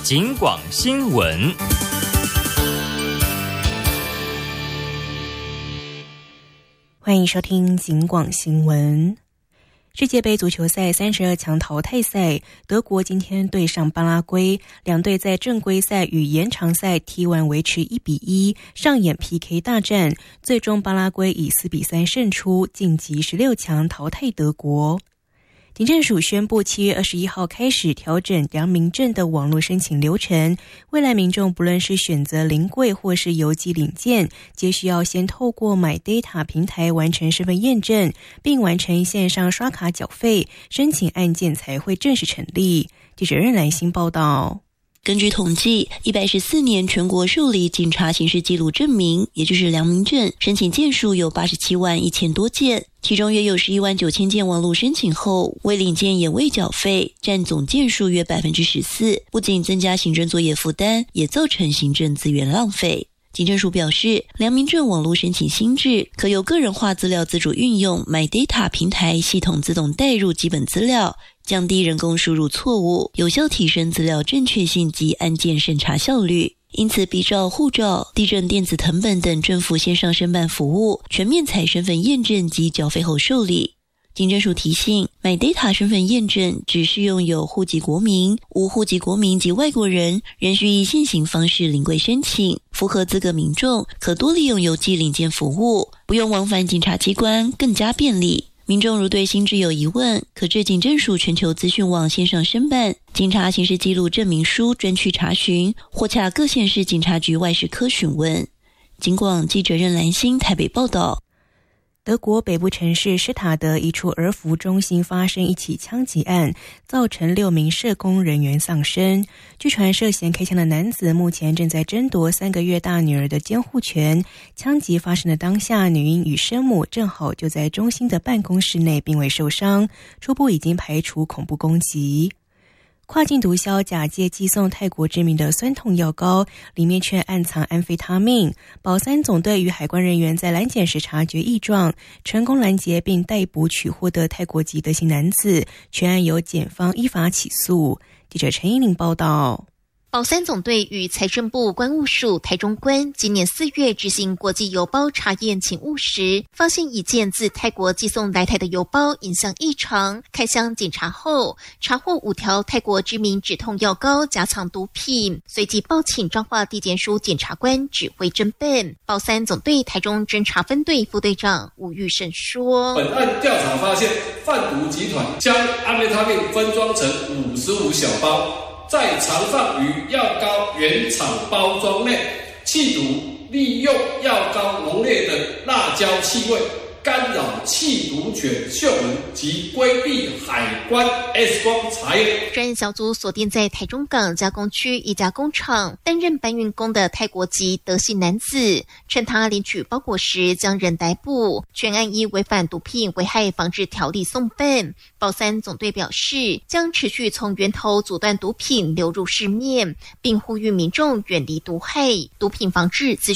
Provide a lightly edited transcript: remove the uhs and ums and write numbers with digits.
警广新闻。 欢迎收听警广新闻。世界杯足球赛32强淘汰赛，德国今天对上巴拉圭，两队在正规赛与延长赛踢完维持1-1，上演 PK 大战，最终巴拉圭以4-3胜出，晋级16强淘汰德国。警政署宣布7月21号开始调整良民证的网络申请流程，未来民众不论是选择临柜或是邮寄领件，皆需要先透过 MyData 平台完成身份验证，并完成线上刷卡缴费，申请案件才会正式成立。记者任兰心报道。 根据统计，114年全国受理警察刑事记录证明，也就是良民证申请件数有87万1000多件，其中约有11万9千件网络申请后未领件也未缴费，占总件数约 14%， 不仅增加行政作业负担，也造成行政资源浪费。警政署表示，良民证网络申请新制可由个人化资料自主运用 MyData 平台系统自动带入基本资料，降低人工输入错误，有效提升资料正确性及案件审查效率。因此，比照护照、地政电子誊本等政府线上申办服务，全面采身份验证及缴费后受理。警政署提醒， MyData 身份验证只适用有户籍国民，无户籍国民及外国人仍需以现行方式临柜申请。符合资格民众可多利用邮寄领件服务，不用往返警察机关，更加便利。民众如对新制有疑问，可至警政署全球资讯网线上申办警察刑事记录证明书专区查询，或洽各县市警察局外事科询问。警广记者任兰心台北报道。 德国北部城市施塔德一处儿福中心发生一起枪击案，造成6名社工人员丧生。据传涉嫌开枪的男子目前正在争夺3个月大女儿的监护权。枪击发生的当下，女婴与生母正好就在中心的办公室内，并未受伤，初步已经排除恐怖攻击。跨境毒枭假借寄送泰国知名的酸痛药膏，里面却暗藏安非他命。保三总队与海关人员在拦检时察觉异状，成功拦截并逮捕取获的泰国籍德姓男子，全案由检方依法起诉。记者陈依玲报道。 保三总队与财政部关务署台中关今年4月执行国际邮包查验勤务时，发现一件自泰国寄送来台的邮包影像异常，开箱检查后查获5条泰国知名止痛药膏夹藏毒品，随即报请彰化地检署检察官指挥侦办。保三总队台中侦查分队副队长吴玉胜说， 本案调查发现，贩毒集团将安非他命分装成55小包，在藏放于药膏原厂包装内，企图利用药膏浓烈的辣椒气味干扰缉毒犬嗅闻及规避海关 X 光查验。 专案小组锁定在台中港加工区一家工厂担任搬运工的泰国籍德姓男子，趁他领取包裹时将人逮捕，全案依违反毒品危害防治条例送办。保三总队表示，将持续从源头阻断毒品流入市面，并呼吁民众远离毒害。毒品防治资讯